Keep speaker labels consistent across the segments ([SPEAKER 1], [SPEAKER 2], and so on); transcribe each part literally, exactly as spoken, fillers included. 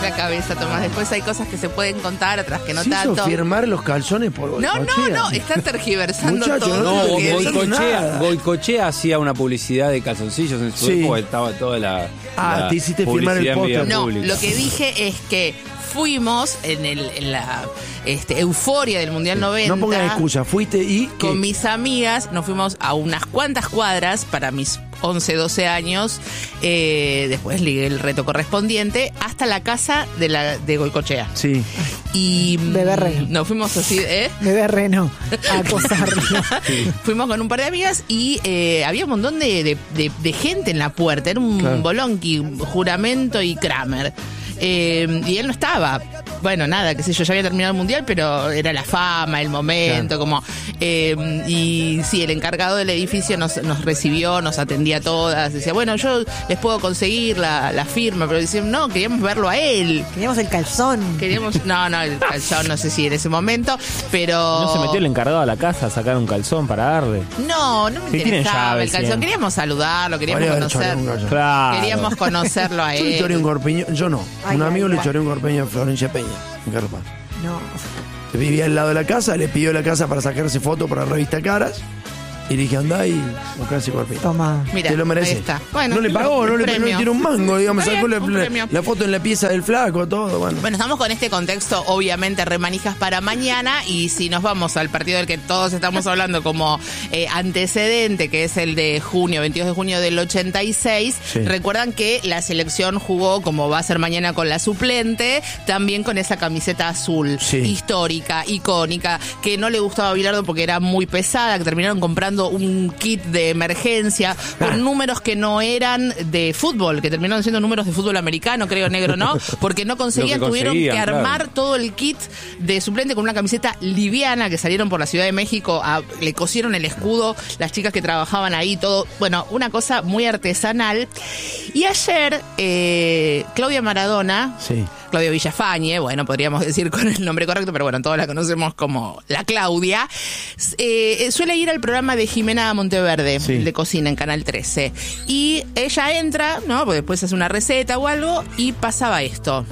[SPEAKER 1] la cabeza, Tomás. Después hay cosas que se pueden contar, otras que no
[SPEAKER 2] ¿Se hizo
[SPEAKER 1] tanto.
[SPEAKER 2] firmar los calzones por
[SPEAKER 1] No,
[SPEAKER 2] Goicoechea?
[SPEAKER 1] no, no, están tergiversando
[SPEAKER 2] Muchachos,
[SPEAKER 1] todo.
[SPEAKER 3] No,
[SPEAKER 1] lo que
[SPEAKER 3] Goicoechea,
[SPEAKER 2] nada.
[SPEAKER 3] Goicoechea hacía una publicidad de calzoncillos en su
[SPEAKER 2] Sí.
[SPEAKER 3] época, estaba toda la.
[SPEAKER 2] Ah,
[SPEAKER 3] la
[SPEAKER 2] te hiciste firmar el
[SPEAKER 3] publicidad en vía
[SPEAKER 2] póster.
[SPEAKER 1] No,
[SPEAKER 3] pública.
[SPEAKER 1] lo que dije es que fuimos en, el, en la este, euforia del Mundial noventa.
[SPEAKER 2] No pongas excusa, fuiste y... ¿qué?
[SPEAKER 1] Con mis amigas nos fuimos a unas cuantas cuadras para mis once, doce años. Eh, después ligué el reto correspondiente hasta la casa de, la, de Goicoechea.
[SPEAKER 2] Sí.
[SPEAKER 1] Y
[SPEAKER 4] Bebé Reno.
[SPEAKER 1] nos fuimos así, ¿eh?
[SPEAKER 4] Bebé Reno a acosarlo.
[SPEAKER 1] Fuimos con un par de amigas y eh, había un montón de, de, de, de gente en la puerta. Era un
[SPEAKER 2] Claro.
[SPEAKER 1] bolonqui, Juramento y Kramer. Eh, y él no estaba. Bueno, nada, qué sé yo, ya había terminado el mundial, pero era la fama, el momento,
[SPEAKER 2] Claro.
[SPEAKER 1] como... Eh, y sí, el encargado del edificio nos, nos recibió, nos atendía a todas. Decía, bueno, yo les puedo conseguir la, la firma, pero decían, no, queríamos verlo a él.
[SPEAKER 4] Teníamos el calzón.
[SPEAKER 1] Queríamos... No, no, el calzón, no sé si en ese momento, pero...
[SPEAKER 5] ¿No se metió el encargado a la casa a sacar un calzón para darle?
[SPEAKER 1] No, no me
[SPEAKER 5] Sí, tienen
[SPEAKER 1] interesaba
[SPEAKER 5] llaves
[SPEAKER 1] el calzón.
[SPEAKER 5] siempre.
[SPEAKER 1] Queríamos saludarlo, queríamos
[SPEAKER 2] Podría haber
[SPEAKER 1] conocer.
[SPEAKER 2] choreado un calzón.
[SPEAKER 5] Claro.
[SPEAKER 1] Queríamos conocerlo a
[SPEAKER 2] Yo le choré un
[SPEAKER 1] él.
[SPEAKER 2] corpiño, yo no.
[SPEAKER 4] Ay,
[SPEAKER 2] un
[SPEAKER 4] ay,
[SPEAKER 2] amigo
[SPEAKER 4] ay.
[SPEAKER 2] le choré un corpiño a Florencia Peña, en Carpa.
[SPEAKER 4] No.
[SPEAKER 2] Vivía al lado de la casa, le pidió la casa para sacarse fotos para la revista Caras. Y le dije, andá y buscá ese corpiño.
[SPEAKER 4] Toma.
[SPEAKER 1] Mira,
[SPEAKER 2] Te lo mereces.
[SPEAKER 1] ahí está. Bueno,
[SPEAKER 2] no le pagó, no le, no le tiró un mango, digamos,
[SPEAKER 1] Está
[SPEAKER 2] sacó la,
[SPEAKER 1] bien, un
[SPEAKER 2] la-
[SPEAKER 1] premio.
[SPEAKER 2] la foto en la pieza del flaco, todo, bueno.
[SPEAKER 1] Bueno, estamos con este contexto, obviamente, remanijas para mañana. Y si nos vamos al partido del que todos estamos hablando como eh, antecedente, que es el de junio, veintidós de junio del ochenta y seis,
[SPEAKER 2] Sí.
[SPEAKER 1] recuerdan que la selección jugó, como va a ser mañana con la suplente, también con esa camiseta azul,
[SPEAKER 2] Sí.
[SPEAKER 1] histórica, icónica, que no le gustaba a Bilardo porque era muy pesada, que terminaron comprando un kit de emergencia con
[SPEAKER 2] Ah.
[SPEAKER 1] números que no eran de fútbol, que terminaron siendo números de fútbol americano, creo, negro, ¿no? Porque no conseguían,
[SPEAKER 3] Lo que
[SPEAKER 1] tuvieron que
[SPEAKER 3] conseguían,
[SPEAKER 1] armar
[SPEAKER 3] claro.
[SPEAKER 1] todo el kit de suplente con una camiseta liviana que salieron por la Ciudad de México, a- le cosieron el escudo, las chicas que trabajaban ahí, todo, bueno, una cosa muy artesanal. Y ayer, eh, Claudia Maradona,
[SPEAKER 2] Sí.
[SPEAKER 1] Claudia Villafañe, bueno, podríamos decir con el nombre correcto, pero bueno, todos la conocemos como la Claudia, eh, suele ir al programa de Jimena Monteverde,
[SPEAKER 2] Sí.
[SPEAKER 1] de cocina en Canal trece. Y ella entra, ¿no? Porque después hace una receta o algo, y pasaba esto.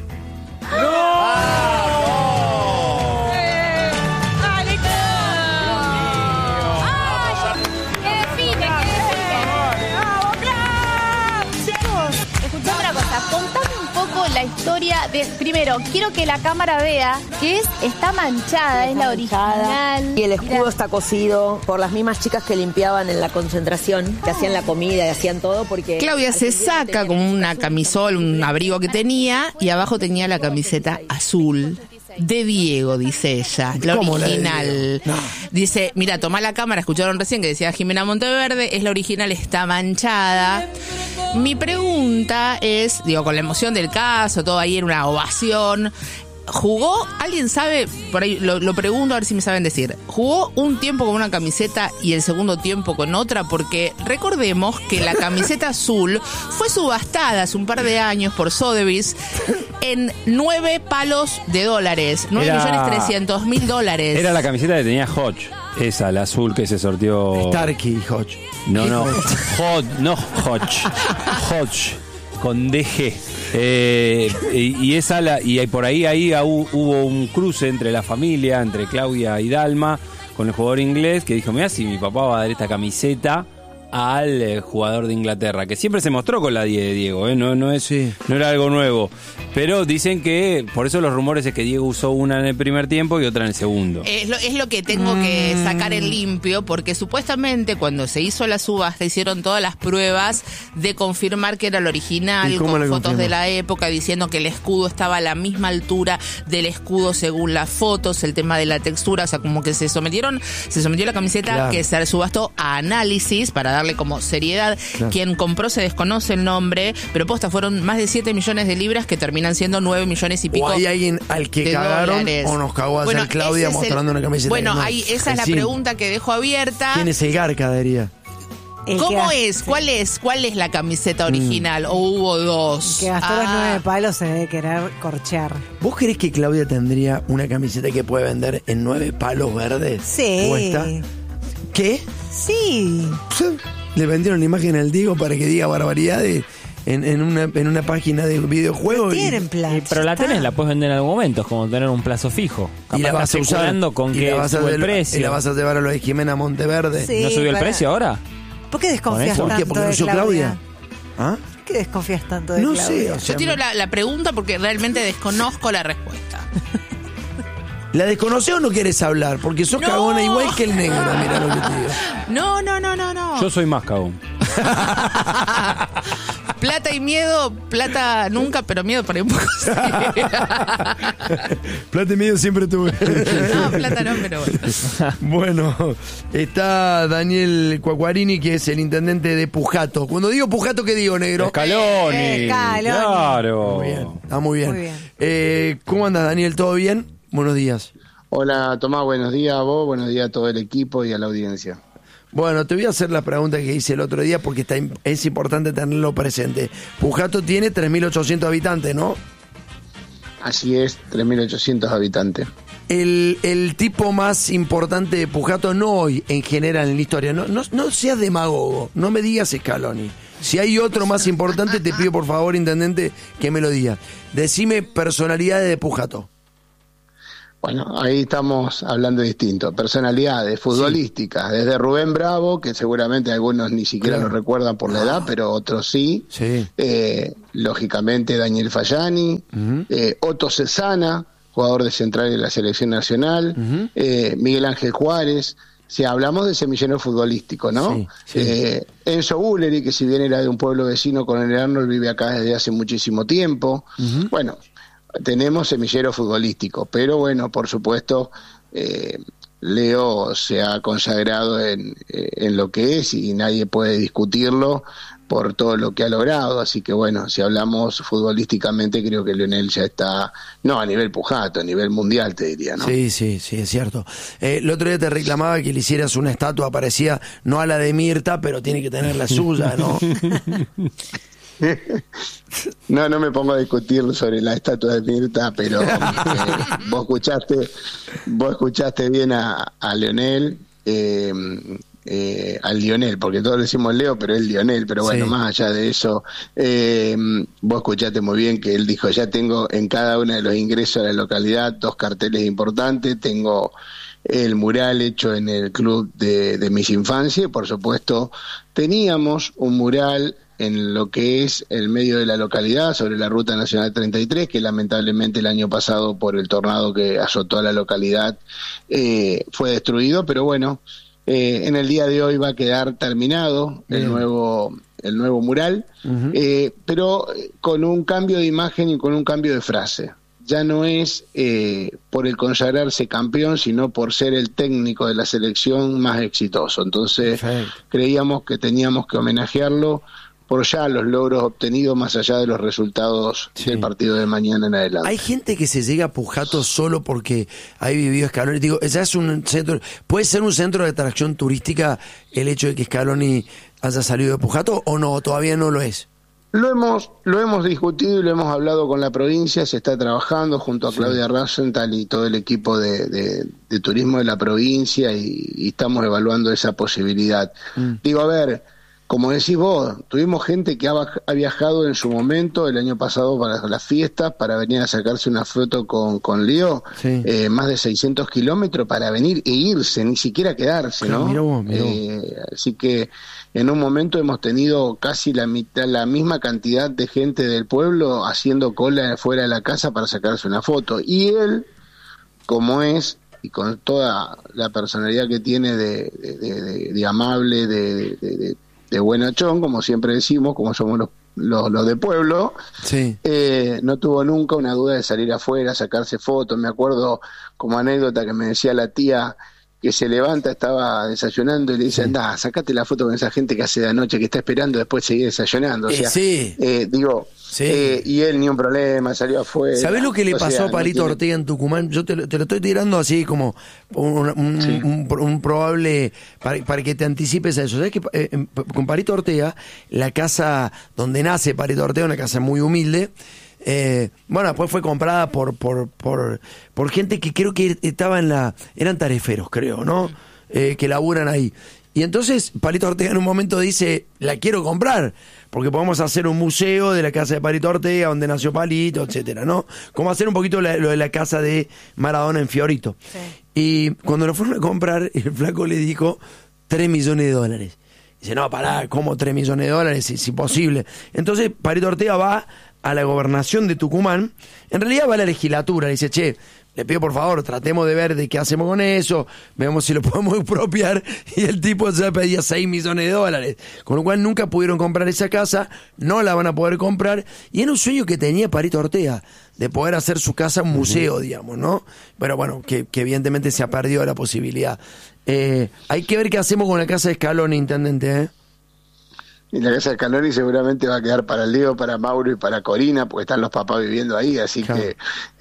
[SPEAKER 6] Escuchame una cosa, contame un poco la historia de... Primero, quiero que la cámara vea que es, está manchada, es la original.
[SPEAKER 7] Y el escudo
[SPEAKER 6] Mirá.
[SPEAKER 7] está cosido por las mismas chicas que limpiaban en la concentración, que hacían la comida y hacían todo porque...
[SPEAKER 1] Claudia se saca como una camisol, un abrigo que tenía, y abajo tenía la camiseta azul. De Diego, dice ella, la
[SPEAKER 2] ¿Cómo la de
[SPEAKER 1] original.
[SPEAKER 2] Diego? No.
[SPEAKER 1] Dice, mira, tomá la cámara, escucharon recién que decía Jimena Monteverde, es la original, está manchada. Mi pregunta es, digo, con la emoción del caso, todo ahí era una ovación. ¿Jugó? ¿Alguien sabe? Por ahí lo, lo pregunto a ver si me saben decir. ¿Jugó un tiempo con una camiseta y el segundo tiempo con otra? Porque recordemos que la camiseta azul fue subastada hace un par de años por Sotheby's en nueve palos de dólares. Nueve
[SPEAKER 3] Era-
[SPEAKER 1] millones trescientos mil dólares.
[SPEAKER 3] Era la camiseta que tenía Hodge. Esa, la azul que se sortió.
[SPEAKER 2] Starkey, Hodge.
[SPEAKER 3] No, no. Hodge, no Hodge. Hodge. Con D G. Eh, y, y esa la, y hay- por ahí ahí hu- hubo un cruce entre la familia, entre Claudia y Dalma, con el jugador inglés, que dijo, mira, si mi papá va a dar esta camiseta al eh, jugador de Inglaterra, que siempre se mostró con la diez de Diego, ¿eh? no, no, es,
[SPEAKER 2] Sí.
[SPEAKER 3] no era algo nuevo. Pero dicen que, por eso los rumores es que Diego usó una en el primer tiempo y otra en el segundo.
[SPEAKER 1] Es lo, es lo que tengo que sacar en limpio, porque supuestamente cuando se hizo la subasta hicieron todas las pruebas de confirmar que era el original,
[SPEAKER 2] ¿Y cómo
[SPEAKER 1] con
[SPEAKER 2] lo
[SPEAKER 1] fotos
[SPEAKER 2] confirman?
[SPEAKER 1] de la época, diciendo que el escudo estaba a la misma altura del escudo según las fotos, el tema de la textura, o sea, como que se sometieron, se sometió la camiseta
[SPEAKER 2] Claro.
[SPEAKER 1] que se subastó a análisis para darle como seriedad.
[SPEAKER 2] Claro.
[SPEAKER 1] Quien compró se desconoce el nombre, pero posta, fueron más de siete millones de libras que terminan siendo nueve millones y pico.
[SPEAKER 2] O hay alguien al que
[SPEAKER 1] de
[SPEAKER 2] cagaron
[SPEAKER 1] dólares.
[SPEAKER 2] o nos cagó a hacer
[SPEAKER 1] Bueno,
[SPEAKER 2] Claudia
[SPEAKER 1] ese es el-
[SPEAKER 2] mostrando una camiseta.
[SPEAKER 1] Bueno,
[SPEAKER 2] que no.
[SPEAKER 1] ahí, esa es la
[SPEAKER 2] Sí.
[SPEAKER 1] pregunta que dejo abierta.
[SPEAKER 2] ¿Quién es el garca, diría?
[SPEAKER 4] El que
[SPEAKER 1] ¿Cómo
[SPEAKER 4] gast-
[SPEAKER 1] es? ¿Cuál es? ¿Cuál es la camiseta original? ¿O hubo dos?
[SPEAKER 4] El que gastó los
[SPEAKER 1] Ah,
[SPEAKER 4] nueve palos se debe querer corchear.
[SPEAKER 2] ¿Vos creés que Claudia tendría una camiseta que puede vender en nueve palos verdes?
[SPEAKER 4] Sí.
[SPEAKER 2] ¿Puesta? ¿Qué?
[SPEAKER 4] Sí.
[SPEAKER 2] Le vendieron la imagen al Diego para que diga barbaridades en, en, una, en una página de videojuegos.
[SPEAKER 4] No
[SPEAKER 2] y-
[SPEAKER 4] tienen plan.
[SPEAKER 5] Y- pero la tenés, la puedes vender en algún momento, es como tener un plazo fijo.
[SPEAKER 2] y la
[SPEAKER 5] Capaz
[SPEAKER 2] vas a
[SPEAKER 5] estás
[SPEAKER 2] usar
[SPEAKER 5] especulando con
[SPEAKER 2] y
[SPEAKER 5] que
[SPEAKER 2] la vas a
[SPEAKER 5] sube el
[SPEAKER 2] llevar-
[SPEAKER 5] precio.
[SPEAKER 2] y la vas a llevar a lo de Jimena Monteverde.
[SPEAKER 4] Sí.
[SPEAKER 5] ¿No subió el
[SPEAKER 4] para-
[SPEAKER 5] precio ahora?
[SPEAKER 4] ¿Por qué desconfías
[SPEAKER 5] ¿Por
[SPEAKER 2] ¿Por
[SPEAKER 4] tanto
[SPEAKER 2] qué? ¿Porque
[SPEAKER 4] de
[SPEAKER 2] no soy
[SPEAKER 4] Claudia?
[SPEAKER 2] Claudia? ¿Ah?
[SPEAKER 4] ¿Por qué desconfías tanto de
[SPEAKER 2] No
[SPEAKER 4] Claudia?
[SPEAKER 2] sé, o
[SPEAKER 1] Yo
[SPEAKER 2] sea,
[SPEAKER 1] tiro la, la pregunta porque realmente desconozco la respuesta.
[SPEAKER 2] ¿La desconoces o no quieres hablar? Porque sos
[SPEAKER 1] No.
[SPEAKER 2] cagona igual que el negro, mira lo que te digo.
[SPEAKER 1] No, no, no, no, no.
[SPEAKER 3] Yo soy más cagón.
[SPEAKER 1] Plata y miedo, plata nunca, pero miedo por ahí un poco sí.
[SPEAKER 2] Plata y medio siempre tuve.
[SPEAKER 1] No, plata no, pero bueno.
[SPEAKER 2] Bueno, está Daniel Cuacuarini, que es el intendente de Pujato. Cuando digo Pujato, ¿qué digo, negro?
[SPEAKER 3] Scaloni.
[SPEAKER 4] Eh, Scaloni.
[SPEAKER 3] Claro.
[SPEAKER 2] Muy bien, está muy bien.
[SPEAKER 4] Muy bien.
[SPEAKER 2] Eh, ¿Cómo andas, Daniel? ¿Todo bien? Buenos días.
[SPEAKER 8] Hola Tomás, buenos días a vos, buenos días a todo el equipo y a la audiencia.
[SPEAKER 2] Bueno, te voy a hacer la pregunta que hice el otro día porque está, es importante tenerlo presente. Pujato tiene tres mil ochocientos habitantes, ¿no?
[SPEAKER 8] Así es, tres mil ochocientos habitantes.
[SPEAKER 2] El, el tipo más importante de Pujato, no hoy, en general en la historia, no, no, no seas demagogo, no me digas Scaloni. Si hay otro más importante, te pido por favor, intendente, que me lo diga. Decime personalidades de Pujato.
[SPEAKER 8] Bueno, ahí estamos hablando distinto. Personalidades futbolísticas, desde Rubén Bravo, que seguramente algunos ni siquiera
[SPEAKER 2] Claro.
[SPEAKER 8] lo recuerdan por la edad, pero otros sí.
[SPEAKER 2] Sí.
[SPEAKER 8] Eh, lógicamente Daniel Fayani,
[SPEAKER 2] Ujú.
[SPEAKER 8] eh, Otto Cesana, jugador de central de la selección nacional,
[SPEAKER 2] Ujú.
[SPEAKER 8] eh, Miguel Ángel Juárez. Si hablamos de semillero futbolístico, ¿no?
[SPEAKER 2] Sí, sí.
[SPEAKER 8] Eh, Enzo Bulleri, que si bien era de un pueblo vecino con el Arnold, vive acá desde hace muchísimo tiempo.
[SPEAKER 2] Ujú.
[SPEAKER 8] Bueno, tenemos semillero futbolístico, pero bueno, por supuesto, eh, Leo se ha consagrado en, eh, en lo que es y nadie puede discutirlo por todo lo que ha logrado, así que bueno, si hablamos futbolísticamente creo que Lionel ya está, no a nivel Pujato, a nivel mundial te diría, ¿no?
[SPEAKER 2] Sí, sí, sí, es cierto. Eh, el otro día te reclamaba que le hicieras una estatua parecida, no a la de Mirta, pero tiene que tener la suya, ¿no?
[SPEAKER 8] No, no me pongo a discutir sobre la estatua de Mirta, pero eh, vos escuchaste, vos escuchaste bien a, a Leonel, eh, eh, al Lionel, porque todos le decimos Leo, pero es Lionel, pero bueno,
[SPEAKER 2] Sí.
[SPEAKER 8] más allá de eso, eh, vos escuchaste muy bien que él dijo, ya tengo en cada uno de los ingresos a la localidad dos carteles importantes, tengo el mural hecho en el club de, de mis infancias, y por supuesto teníamos un mural en lo que es el medio de la localidad, sobre la Ruta Nacional treinta y tres, que lamentablemente el año pasado por el tornado que azotó a la localidad eh, fue destruido, pero bueno, eh, en el día de hoy va a quedar terminado el
[SPEAKER 2] Bien.
[SPEAKER 8] nuevo, el nuevo mural,
[SPEAKER 2] Ujú.
[SPEAKER 8] eh, pero con un cambio de imagen y con un cambio de frase. Ya no es eh, por el consagrarse campeón, sino por ser el técnico de la selección más exitoso. Entonces
[SPEAKER 2] Perfecto.
[SPEAKER 8] creíamos que teníamos que homenajearlo por ya los logros obtenidos más allá de los resultados
[SPEAKER 2] Sí.
[SPEAKER 8] del partido de mañana en adelante.
[SPEAKER 2] Hay gente que se llega a Pujato solo porque ahí vivió Scaloni. Digo, ya es un centro, puede ser un centro de atracción turística el hecho de que Scaloni haya salido de Pujato o no, todavía no lo es.
[SPEAKER 8] Lo hemos, lo hemos discutido y lo hemos hablado con la provincia, se está trabajando junto a Claudia Rosenthal y todo el equipo de, de- de turismo de la provincia y, y estamos evaluando esa posibilidad. Digo, a ver, como decís vos, tuvimos gente que ha, baj- ha viajado en su momento el año pasado para las fiestas, para venir a sacarse una foto con, con Leo,
[SPEAKER 2] Sí.
[SPEAKER 8] eh, más de seiscientos kilómetros para venir e irse, ni siquiera quedarse,
[SPEAKER 2] Claro,
[SPEAKER 8] ¿no?
[SPEAKER 2] mirá vos, mirá vos.
[SPEAKER 8] Eh, así que en un momento hemos tenido casi la mitad, la misma cantidad de gente del pueblo haciendo cola fuera de la casa para sacarse una foto. Y él, como es, y con toda la personalidad que tiene de, de, de- de- de amable, de, de, de- de buenachón, como siempre decimos, como somos los, los, los de pueblo,
[SPEAKER 2] Sí.
[SPEAKER 8] eh, no tuvo nunca una duda de salir afuera, sacarse fotos. Me acuerdo como anécdota que me decía la tía que se levanta, estaba desayunando y le dice, anda, sacate la foto con esa gente que hace de anoche, que está esperando después seguir desayunando. O
[SPEAKER 2] Eh,
[SPEAKER 8] sea,
[SPEAKER 2] sí.
[SPEAKER 8] eh, digo,
[SPEAKER 2] Sí.
[SPEAKER 8] eh, y él ni un problema, salió afuera.
[SPEAKER 2] ¿Sabés lo que le
[SPEAKER 8] O
[SPEAKER 2] pasó
[SPEAKER 8] sea,
[SPEAKER 2] a Palito
[SPEAKER 8] no tiene-
[SPEAKER 2] Ortega en Tucumán? Yo te, lo- te lo estoy tirando así como un, un-
[SPEAKER 8] Sí.
[SPEAKER 2] un- un probable, para, para que te anticipes a eso. ¿Sabés que eh, en- con Palito Ortega, la casa donde nace Palito Ortega, una casa muy humilde, eh, bueno, después fue comprada por, por, por, por gente que creo que estaba en la, eran tareferos, creo, ¿no? Eh, que laburan ahí. Y entonces Palito Ortega en un momento dice, la quiero comprar, porque podemos hacer un museo de la casa de Palito Ortega, donde nació Palito, etcétera, ¿no? Como hacer un poquito la, lo de la casa de Maradona en Fiorito. Sí. Y cuando lo fueron a comprar, el flaco le dijo tres millones de dólares. Dice, no, pará, ¿cómo tres millones de dólares? Es imposible. Entonces Palito Ortega va a la gobernación de Tucumán, en realidad va a la legislatura, le dice, che, le pido por favor, tratemos de ver de qué hacemos con eso, veamos si lo podemos expropiar, y el tipo ya pedía seis millones de dólares, con lo cual nunca pudieron comprar esa casa, no la van a poder comprar, y era un sueño que tenía Palito Ortega, de poder hacer su casa un museo, uh-huh. digamos, ¿no? Pero bueno, que, que evidentemente se ha perdido la posibilidad. Eh, hay que ver qué hacemos con la casa de Scaloni, intendente, ¿eh?
[SPEAKER 8] Y la casa de Scaloni seguramente va a quedar para Leo, para Mauro y para Corina, porque están los papás viviendo ahí, así claro. que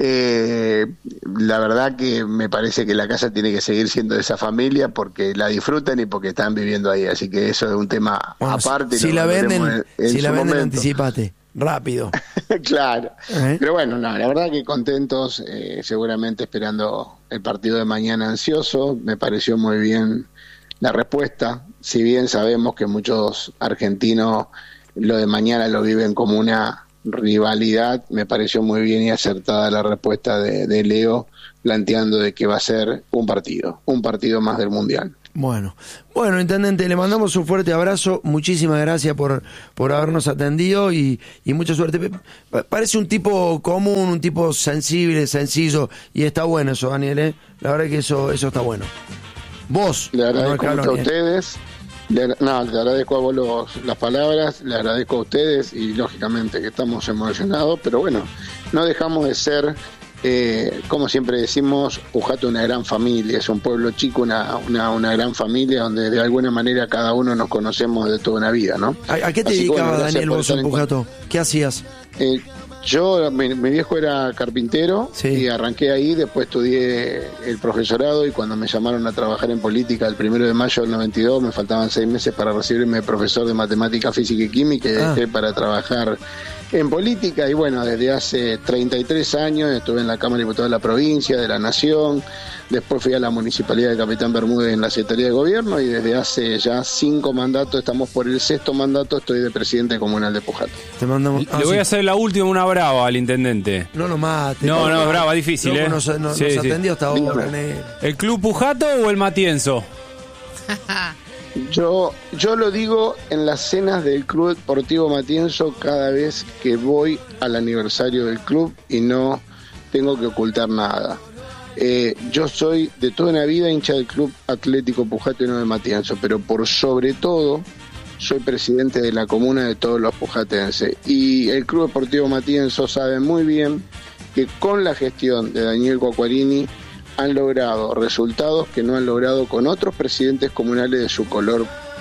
[SPEAKER 8] eh, la verdad que me parece que la casa tiene que seguir siendo de esa familia porque la disfrutan y porque están viviendo ahí, así que eso es un tema bueno, aparte.
[SPEAKER 2] Si, la venden, en, en si la venden, anticipate, rápido.
[SPEAKER 8] Claro, ¿Eh? Pero bueno, no, la verdad que contentos, eh, seguramente esperando el partido de mañana ansioso, me pareció muy bien la respuesta, si bien sabemos que muchos argentinos lo de mañana lo viven como una rivalidad, me pareció muy bien y acertada la respuesta de, de Leo, planteando de que va a ser un partido, un partido más del Mundial.
[SPEAKER 2] Bueno, bueno, intendente, le mandamos un fuerte abrazo, muchísimas gracias por, por habernos atendido y, y mucha suerte. Parece un tipo común, un tipo sensible, sencillo, y está bueno eso, Daniel, ¿eh? La verdad que eso, eso está bueno. Vos,
[SPEAKER 8] le agradezco mucho a ustedes, le, no, le agradezco a vos los, las palabras, le agradezco a ustedes y lógicamente que estamos emocionados, pero bueno, no dejamos de ser, eh, como siempre decimos, Pujato una gran familia, es un pueblo chico, una, una, una gran familia donde de alguna manera cada uno nos conocemos de toda una vida, ¿no?
[SPEAKER 2] ¿A, a qué te dedicabas, bueno, Daniel, vos en Pujato? ¿Qué hacías?
[SPEAKER 8] Eh, Yo, mi, mi viejo era carpintero, sí. y arranqué ahí, después estudié el profesorado y cuando me llamaron a trabajar en política el primero de mayo del noventa y dos, me faltaban seis meses para recibirme de profesor de matemática, física y química y ah. dejé para trabajar en política y bueno, desde hace treinta y tres años estuve en la Cámara de Diputados de la provincia, de la Nación, después fui a la Municipalidad de Capitán Bermúdez en la Secretaría de Gobierno y desde hace ya cinco mandatos, estamos por el sexto mandato, estoy de presidente comunal de Pujato.
[SPEAKER 3] Te mandamos... ah, Le voy sí. a hacer la última, una brava al intendente.
[SPEAKER 2] No lo mate.
[SPEAKER 3] No, no, no brava, difícil,
[SPEAKER 2] Loco,
[SPEAKER 3] ¿eh?
[SPEAKER 2] Nos, nos,
[SPEAKER 3] sí,
[SPEAKER 2] nos
[SPEAKER 3] sí.
[SPEAKER 2] atendió hasta ahora.
[SPEAKER 3] ¿El Club Pujato o el Matienzo?
[SPEAKER 8] Yo, yo lo digo en las cenas del Club Deportivo Matienzo cada vez que voy al aniversario del club y no tengo que ocultar nada. Eh, yo soy de toda una vida hincha del Club Atlético Pujato y no de Matienzo, pero por sobre todo soy presidente de la comuna de todos los pujatenses y el Club Deportivo Matienzo sabe muy bien que con la gestión de Daniel Cuacquiarini han logrado resultados que no han logrado con otros presidentes comunales de su color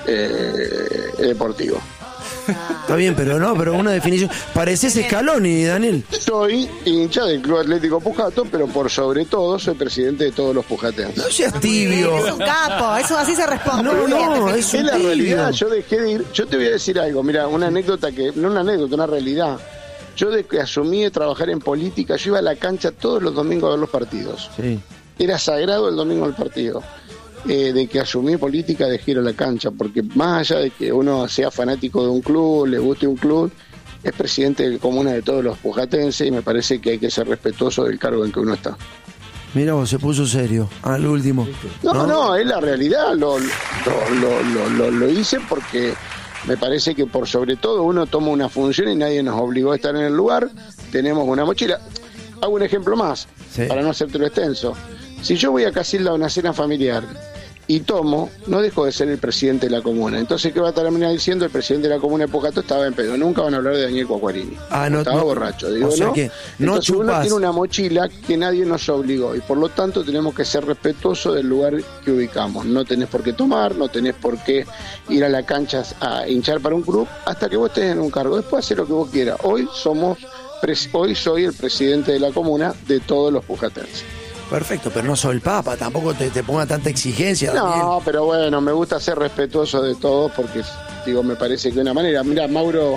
[SPEAKER 8] eh, deportivo.
[SPEAKER 2] Está bien, pero no, pero una definición. Pareces Scaloni, Daniel.
[SPEAKER 8] Soy hincha del Club Atlético Pujato, pero por sobre todo soy presidente de todos los pujatenses.
[SPEAKER 2] No seas tibio.
[SPEAKER 4] Es un capo, eso así se responde.
[SPEAKER 2] No, no, es un
[SPEAKER 8] Es la
[SPEAKER 2] tibio.
[SPEAKER 8] realidad, yo dejé de ir. Yo te voy a decir algo, mira, una anécdota que, no una anécdota, una realidad. Yo desde que asumí de trabajar en política, yo iba a la cancha todos los domingos a ver los partidos.
[SPEAKER 2] Sí.
[SPEAKER 8] Era sagrado el domingo del partido. Eh, de que asumí política dejé ir a la cancha, porque más allá de que uno sea fanático de un club, le guste un club, es presidente de comuna de todos los pujatenses y me parece que hay que ser respetuoso del cargo en que uno está.
[SPEAKER 2] Mira vos, se puso serio al último.
[SPEAKER 8] No, no, no es la realidad. Lo, lo, lo, lo, lo, lo hice porque me parece que por sobre todo uno toma una función y nadie nos obligó a estar en el lugar. Tenemos una mochila. Hago un ejemplo más, sí. para no hacértelo extenso. Si yo voy a Casilda a una cena familiar y tomo, no dejo de ser el presidente de la comuna. Entonces, ¿qué va a terminar diciendo? El presidente de la comuna de Pujato estaba en pedo. Nunca van a hablar de Daniel Cuacquiarini.
[SPEAKER 2] Ah, no,
[SPEAKER 8] estaba
[SPEAKER 2] no,
[SPEAKER 8] borracho. Digo,
[SPEAKER 2] o sea
[SPEAKER 8] ¿no?
[SPEAKER 2] Que no
[SPEAKER 8] Entonces
[SPEAKER 2] chupás.
[SPEAKER 8] Uno tiene una mochila que nadie nos obligó y por lo tanto tenemos que ser respetuosos del lugar que ubicamos. No tenés por qué tomar, no tenés por qué ir a la cancha a hinchar para un club hasta que vos estés en un cargo. Después hacer lo que vos quieras. Hoy somos, hoy soy el presidente de la comuna de todos los pujatenses.
[SPEAKER 2] Perfecto, pero no soy el Papa, tampoco te, te ponga tanta exigencia.
[SPEAKER 8] No,
[SPEAKER 2] Daniel.
[SPEAKER 8] pero bueno, me gusta ser respetuoso de todos porque, digo, me parece que una manera. Mira, Mauro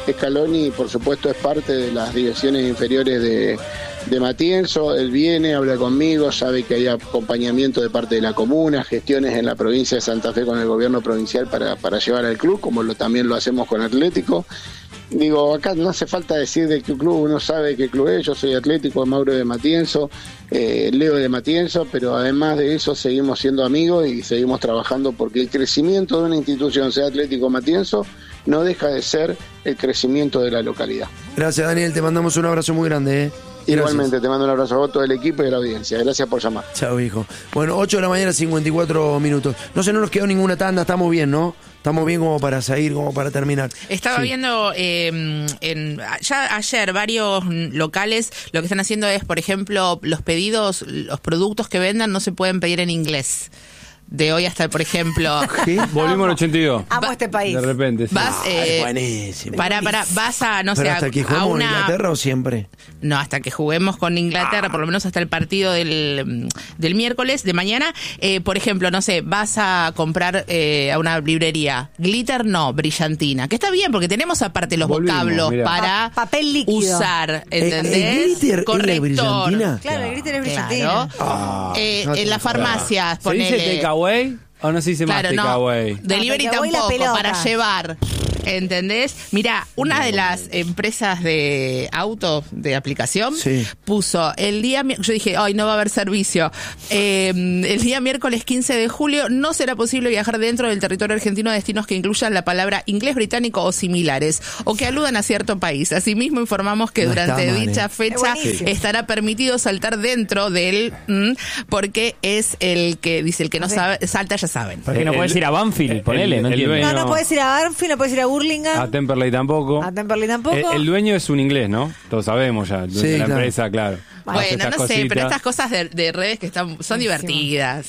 [SPEAKER 8] Scaloni, por supuesto, es parte de las divisiones inferiores de, de Matienzo. Él viene, habla conmigo, sabe que hay acompañamiento de parte de la comuna, gestiones en la provincia de Santa Fe con el gobierno provincial para, para llevar al club, como lo, también lo hacemos con Atlético. Digo, acá no hace falta decir de qué club, uno sabe qué club es. Yo soy Atlético, Mauro de Matienzo, eh, Leo de Matienzo, pero además de eso seguimos siendo amigos y seguimos trabajando porque el crecimiento de una institución, sea Atlético o Matienzo, no deja de ser el crecimiento de la localidad.
[SPEAKER 2] Gracias, Daniel, te mandamos un abrazo muy grande, ¿eh?
[SPEAKER 8] Igualmente, te mando un abrazo a vos, todo el equipo y a la audiencia. Gracias por llamar.
[SPEAKER 2] Chao, hijo. Bueno, ocho de la mañana, cincuenta y cuatro minutos. No sé, no nos quedó ninguna tanda, estamos bien, ¿no? Estamos bien como para seguir, como para terminar.
[SPEAKER 1] Estaba
[SPEAKER 2] Sí.
[SPEAKER 1] viendo eh, en, ya ayer varios locales lo que están haciendo es, por ejemplo, los pedidos, los productos que vendan no se pueden pedir en inglés. De hoy hasta, por ejemplo...
[SPEAKER 2] ¿Qué?
[SPEAKER 3] Volvimos al ochenta y dos.
[SPEAKER 4] Amo este país.
[SPEAKER 3] De repente, sí.
[SPEAKER 1] Vas,
[SPEAKER 2] Ah,
[SPEAKER 1] eh,
[SPEAKER 2] es buenísimo.
[SPEAKER 1] para, para, vas a, no
[SPEAKER 2] ¿Pero
[SPEAKER 1] sé,
[SPEAKER 2] hasta
[SPEAKER 1] a,
[SPEAKER 2] que
[SPEAKER 1] a
[SPEAKER 2] jugamos
[SPEAKER 1] una...
[SPEAKER 2] en Inglaterra o siempre?
[SPEAKER 1] No, hasta que juguemos con Inglaterra, por lo menos hasta el partido del, del miércoles, de mañana. Eh, por ejemplo, no sé, vas a comprar eh, a una librería. Glitter no, brillantina. Que está bien, porque tenemos aparte los
[SPEAKER 3] Volvimos,
[SPEAKER 1] vocablos
[SPEAKER 3] mirá.
[SPEAKER 1] para
[SPEAKER 4] Pa- papel líquido.
[SPEAKER 1] usar,
[SPEAKER 2] ¿El-
[SPEAKER 1] ¿entendés?
[SPEAKER 2] el glitter es la
[SPEAKER 1] Corrector.
[SPEAKER 2] brillantina?
[SPEAKER 4] Claro, el glitter es
[SPEAKER 1] Claro.
[SPEAKER 4] brillantina.
[SPEAKER 2] Ah,
[SPEAKER 1] Eh,
[SPEAKER 2] no
[SPEAKER 1] en
[SPEAKER 2] te-
[SPEAKER 1] las farmacias,
[SPEAKER 3] ¿Se dice
[SPEAKER 1] ponele...
[SPEAKER 3] takeaway o no se dice
[SPEAKER 1] Claro,
[SPEAKER 3] más
[SPEAKER 1] no.
[SPEAKER 3] takeaway?
[SPEAKER 1] Delivery
[SPEAKER 4] No, takeaway la
[SPEAKER 1] tampoco,
[SPEAKER 4] pelota.
[SPEAKER 1] para llevar. ¿Entendés? Mira, una de las empresas de auto, de aplicación,
[SPEAKER 2] Sí.
[SPEAKER 1] puso el día... mi- Yo dije, ay, no va a haber servicio. Eh, el día miércoles quince de julio no será posible viajar dentro del territorio argentino a destinos que incluyan la palabra inglés, británico o similares, o que aludan a cierto país. Asimismo, informamos que
[SPEAKER 2] No
[SPEAKER 1] durante
[SPEAKER 2] está mal,
[SPEAKER 1] dicha
[SPEAKER 2] eh.
[SPEAKER 1] fecha
[SPEAKER 4] Es buenísimo.
[SPEAKER 1] estará permitido saltar dentro del... mm, porque es el que, dice, el que no sabe, salta ya saben.
[SPEAKER 5] ¿Por qué no
[SPEAKER 3] El-
[SPEAKER 5] puedes ir a Banfield? Ponele,
[SPEAKER 3] el-
[SPEAKER 5] no
[SPEAKER 3] el
[SPEAKER 5] entiendo.
[SPEAKER 3] dueño-
[SPEAKER 4] No, no puedes ir a Banfield, no puedes ir a Burlingame.
[SPEAKER 3] A Temperley tampoco.
[SPEAKER 4] A Temperley tampoco.
[SPEAKER 3] El, el dueño es un inglés, ¿no? Todos sabemos ya. El dueño
[SPEAKER 2] Sí,
[SPEAKER 3] de la
[SPEAKER 2] claro.
[SPEAKER 3] empresa, claro. Hace
[SPEAKER 1] Bueno,
[SPEAKER 3] estas
[SPEAKER 1] no sé,
[SPEAKER 3] cositas.
[SPEAKER 1] pero estas cosas de, de redes que están son divertidas.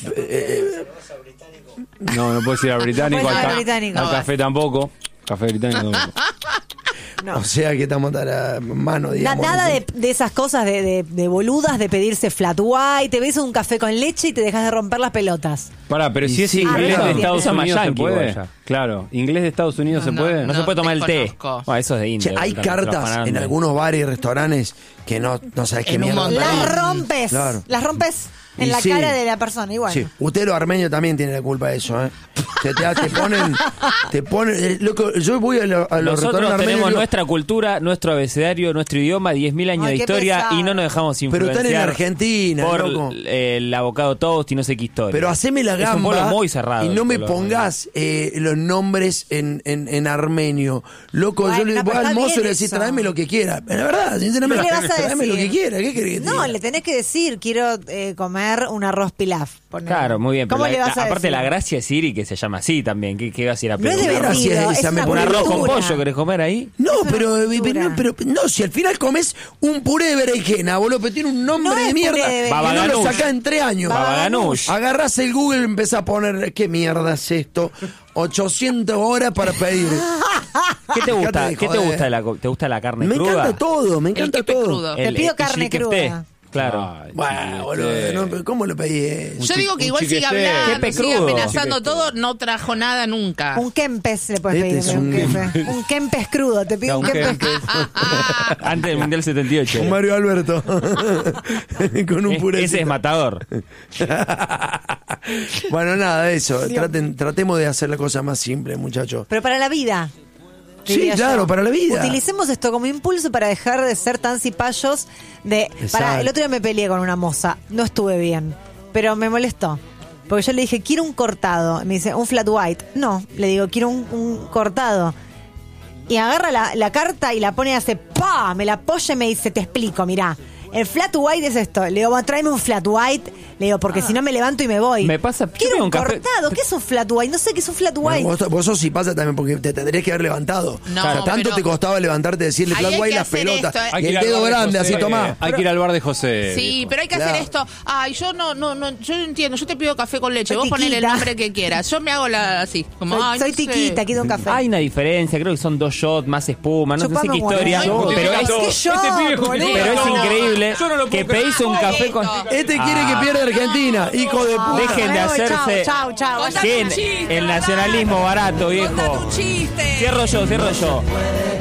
[SPEAKER 3] No, no puedes ir a británico.
[SPEAKER 4] puedes ir
[SPEAKER 3] al
[SPEAKER 4] a
[SPEAKER 3] ca-
[SPEAKER 4] británico.
[SPEAKER 3] al
[SPEAKER 1] No,
[SPEAKER 3] café tampoco. Café británico tampoco.
[SPEAKER 4] No.
[SPEAKER 2] O sea que estamos a la mano,
[SPEAKER 4] Na-
[SPEAKER 2] digamos.
[SPEAKER 4] nada de, de esas cosas de, de, de boludas, de pedirse flat white, te ves un café con leche y te dejas de romper las pelotas.
[SPEAKER 3] Pará, pero
[SPEAKER 2] Y
[SPEAKER 3] si es
[SPEAKER 2] sí,
[SPEAKER 3] inglés
[SPEAKER 4] claro.
[SPEAKER 3] de Estados
[SPEAKER 5] Eso es más
[SPEAKER 3] Unidos, ¿se
[SPEAKER 5] yankee
[SPEAKER 3] puede?
[SPEAKER 5] igual ya.
[SPEAKER 3] Claro, inglés de Estados Unidos
[SPEAKER 1] No,
[SPEAKER 3] se
[SPEAKER 1] no,
[SPEAKER 3] puede.
[SPEAKER 5] No, se puede tomar el té.
[SPEAKER 1] desconozco.
[SPEAKER 5] Bueno, eso es de India.
[SPEAKER 2] Che, hay
[SPEAKER 5] también,
[SPEAKER 2] cartas
[SPEAKER 5] trabajan
[SPEAKER 2] en
[SPEAKER 5] antes.
[SPEAKER 2] algunos bares y restaurantes que no, no sabes qué
[SPEAKER 1] En un
[SPEAKER 2] mierda.
[SPEAKER 1] montón.
[SPEAKER 2] traen.
[SPEAKER 4] Las rompes.
[SPEAKER 2] Claro.
[SPEAKER 4] Las rompes en
[SPEAKER 2] Y
[SPEAKER 4] la
[SPEAKER 2] sí.
[SPEAKER 4] cara de la persona, igual.
[SPEAKER 2] Sí, usted los armenios también tiene la culpa de eso, ¿eh? Te, te, te ponen, te ponen, eh, loco, yo voy a, lo- a los
[SPEAKER 5] Nosotros
[SPEAKER 2] restaurantes armenios
[SPEAKER 5] tenemos
[SPEAKER 2] y digo,
[SPEAKER 5] nuestra cultura, nuestro abecedario, nuestro idioma, diez mil años
[SPEAKER 4] Ay,
[SPEAKER 5] de
[SPEAKER 4] qué
[SPEAKER 5] historia
[SPEAKER 4] pesado.
[SPEAKER 5] y no nos dejamos
[SPEAKER 2] Pero
[SPEAKER 5] influenciar.
[SPEAKER 2] están en Argentina,
[SPEAKER 5] por
[SPEAKER 2] loco.
[SPEAKER 5] eh, el abocado toast y no sé qué historia.
[SPEAKER 2] pero haceme la
[SPEAKER 5] Es un
[SPEAKER 2] gamba
[SPEAKER 5] pueblo muy cerrado.
[SPEAKER 2] y no
[SPEAKER 5] el
[SPEAKER 2] me
[SPEAKER 5] pueblo
[SPEAKER 2] pongas eh, los nombres en, en, en armenio. Loco,
[SPEAKER 4] Bueno,
[SPEAKER 2] yo le
[SPEAKER 4] no,
[SPEAKER 2] voy
[SPEAKER 4] pero
[SPEAKER 2] al
[SPEAKER 4] está
[SPEAKER 2] mozo y
[SPEAKER 4] bien
[SPEAKER 2] le decís,
[SPEAKER 4] eso.
[SPEAKER 2] tráeme lo que quiera. La verdad, sinceramente,
[SPEAKER 4] ¿Qué le vas a
[SPEAKER 2] tráeme lo
[SPEAKER 4] decir?
[SPEAKER 2] que quiera. ¿Qué querés que te
[SPEAKER 4] No,
[SPEAKER 2] diga?
[SPEAKER 4] le tenés que decir, quiero eh, comer un arroz pilaf. ponele.
[SPEAKER 5] Claro, muy bien. Pero
[SPEAKER 4] ¿Cómo
[SPEAKER 5] la-
[SPEAKER 4] le vas
[SPEAKER 5] la-
[SPEAKER 4] a
[SPEAKER 5] aparte
[SPEAKER 4] decir?
[SPEAKER 5] la gracia es ir y que se llama así también. ¿Qué, qué vas a ir a
[SPEAKER 4] No
[SPEAKER 5] pedir?
[SPEAKER 4] es
[SPEAKER 5] ¿Un arroz-
[SPEAKER 4] divertido,
[SPEAKER 2] gracia
[SPEAKER 4] es
[SPEAKER 2] esa, me
[SPEAKER 4] una
[SPEAKER 2] pone
[SPEAKER 5] ¿Un arroz con
[SPEAKER 4] cultura.
[SPEAKER 5] pollo querés comer ahí?
[SPEAKER 2] No,
[SPEAKER 4] Es una
[SPEAKER 2] pero,
[SPEAKER 4] cultura.
[SPEAKER 2] no, pero no, si al final comes un puré de berenjena, boludo, pero tiene un nombre
[SPEAKER 4] No es
[SPEAKER 2] de mierda.
[SPEAKER 4] puré de
[SPEAKER 2] Que no lo
[SPEAKER 5] berenjena.
[SPEAKER 2] sacás en tres años.
[SPEAKER 5] Baba ganoush.
[SPEAKER 2] Agarrás el Google y empezás a poner, ¿qué mierda es esto? ochocientas horas para pedir.
[SPEAKER 5] ¿Qué te gusta?
[SPEAKER 2] Dejate de
[SPEAKER 5] ¿Qué te
[SPEAKER 2] joder.
[SPEAKER 5] gusta de la co- te gusta la carne
[SPEAKER 2] Me
[SPEAKER 5] cruda?
[SPEAKER 2] encanta todo, me
[SPEAKER 1] El
[SPEAKER 2] encanta
[SPEAKER 1] kipe
[SPEAKER 2] todo.
[SPEAKER 1] crudo.
[SPEAKER 4] Te pido carne
[SPEAKER 5] chiquefté.
[SPEAKER 4] cruda.
[SPEAKER 5] Claro.
[SPEAKER 3] Ay,
[SPEAKER 2] Bueno,
[SPEAKER 3] chiquete.
[SPEAKER 2] boludo, no, pero ¿cómo lo pedí? eh?
[SPEAKER 1] Yo digo que
[SPEAKER 3] un
[SPEAKER 1] igual sigue
[SPEAKER 3] chiquete.
[SPEAKER 1] hablando,
[SPEAKER 5] Pepe
[SPEAKER 1] sigue
[SPEAKER 5] crudo.
[SPEAKER 1] amenazando
[SPEAKER 3] Chiquete.
[SPEAKER 1] todo, no trajo nada nunca.
[SPEAKER 4] Un kempes le puedes
[SPEAKER 2] Este
[SPEAKER 4] pedir.
[SPEAKER 2] es
[SPEAKER 4] un,
[SPEAKER 2] un-
[SPEAKER 4] kempes. un kempes crudo, te pido
[SPEAKER 3] Un
[SPEAKER 4] un kempes.
[SPEAKER 3] kempes.
[SPEAKER 5] Antes del Mundial setenta y ocho.
[SPEAKER 2] Un Mario Alberto. Con un
[SPEAKER 5] Es-
[SPEAKER 2] puré.
[SPEAKER 5] ese es matador.
[SPEAKER 2] Bueno, nada, eso. Traten, tratemos de hacer la cosa más simple, muchachos.
[SPEAKER 4] Pero para la vida.
[SPEAKER 2] Sí,
[SPEAKER 4] diría
[SPEAKER 2] claro,
[SPEAKER 4] yo.
[SPEAKER 2] para la vida.
[SPEAKER 4] Utilicemos esto como impulso para dejar de ser tan cipayos de...
[SPEAKER 2] Exacto.
[SPEAKER 4] Para, el otro día me peleé con una moza, no estuve bien, pero me molestó. Porque yo le dije, quiero un cortado. Y me dice, un flat white. No, le digo, quiero un, un cortado. Y agarra la, la carta y la pone y hace ¡pa! Me la apoya y me dice, te explico, mirá. El flat white es esto. Le digo, bueno, tráeme un flat white. Le digo, porque si no me levanto y me voy.
[SPEAKER 5] Me pasa- yo
[SPEAKER 4] Quiero
[SPEAKER 5] pido
[SPEAKER 4] un
[SPEAKER 5] un café-
[SPEAKER 4] cortado. ¿Qué es un flat white? No sé qué es un flat white.
[SPEAKER 2] Bueno, vos, vos sos sí pasa también porque te tendrías que haber levantado.
[SPEAKER 1] No,
[SPEAKER 2] o sea, tanto
[SPEAKER 1] pero-
[SPEAKER 2] te costaba levantarte y decirle
[SPEAKER 1] Ahí
[SPEAKER 2] flat
[SPEAKER 1] hay
[SPEAKER 2] white
[SPEAKER 1] que
[SPEAKER 2] las
[SPEAKER 1] hacer
[SPEAKER 2] pelotas.
[SPEAKER 1] esto, eh.
[SPEAKER 3] Hay
[SPEAKER 2] Y
[SPEAKER 3] que
[SPEAKER 2] el
[SPEAKER 3] ir al
[SPEAKER 2] dedo
[SPEAKER 3] bar de
[SPEAKER 2] grande,
[SPEAKER 3] José.
[SPEAKER 2] así tomá.
[SPEAKER 3] Hay que ir al bar de José.
[SPEAKER 1] Sí,
[SPEAKER 3] viejo.
[SPEAKER 1] pero hay que
[SPEAKER 2] Claro.
[SPEAKER 1] hacer esto. Ay, yo no, no, no, yo no entiendo. Yo te pido café con leche.
[SPEAKER 4] Soy
[SPEAKER 1] Vos ponele el
[SPEAKER 4] tiquita.
[SPEAKER 1] nombre que quieras. Yo me hago la así, como
[SPEAKER 4] soy
[SPEAKER 1] ay,
[SPEAKER 4] soy
[SPEAKER 1] no sé.
[SPEAKER 4] tiquita, quiero un café.
[SPEAKER 5] Hay una diferencia, creo que son dos shots, más espuma, no sé
[SPEAKER 4] Chupame
[SPEAKER 5] qué
[SPEAKER 4] un huevo.
[SPEAKER 5] historia.
[SPEAKER 1] Ay,
[SPEAKER 5] pero
[SPEAKER 1] justifica
[SPEAKER 5] es,
[SPEAKER 1] todo.
[SPEAKER 4] ¿Qué yo,
[SPEAKER 3] Este pibe
[SPEAKER 4] boludo?
[SPEAKER 3] justifica
[SPEAKER 5] pero es
[SPEAKER 3] todo.
[SPEAKER 5] increíble
[SPEAKER 3] Yo no lo puedo
[SPEAKER 5] que
[SPEAKER 3] creer.
[SPEAKER 5] pedís un café con...
[SPEAKER 2] Este quiere que pierda Argentina, hijo de puta.
[SPEAKER 5] Dejen de
[SPEAKER 4] Me voy,
[SPEAKER 5] hacerse...
[SPEAKER 4] chau, chau, chau.
[SPEAKER 1] Contate
[SPEAKER 5] Sí,
[SPEAKER 1] un chiste,
[SPEAKER 5] el nacionalismo barato,
[SPEAKER 1] Contate
[SPEAKER 5] viejo.
[SPEAKER 1] un chiste.
[SPEAKER 5] Cierro yo, cierro yo.